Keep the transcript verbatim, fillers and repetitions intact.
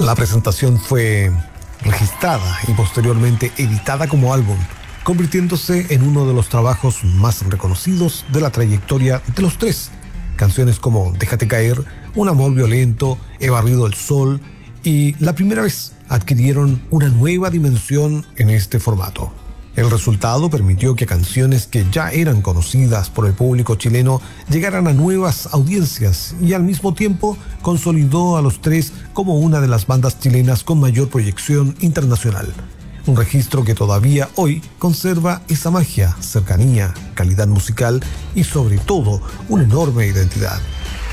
La presentación fue registrada y posteriormente editada como álbum, convirtiéndose en uno de los trabajos más reconocidos de la trayectoria de los tres. Canciones como Déjate caer, Un amor violento, He barrido el sol y La primera vez adquirieron una nueva dimensión en este formato. El resultado permitió que canciones que ya eran conocidas por el público chileno llegaran a nuevas audiencias y al mismo tiempo consolidó a los tres como una de las bandas chilenas con mayor proyección internacional. Un registro que todavía hoy conserva esa magia, cercanía, calidad musical y sobre todo una enorme identidad.